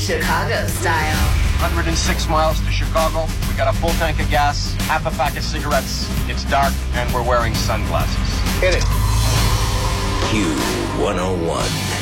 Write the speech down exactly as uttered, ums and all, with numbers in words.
Chicago style. one hundred six miles to Chicago. We got a full tank of gas, half a pack of cigarettes. It's dark, and we're wearing sunglasses. Hit it. Q one oh one.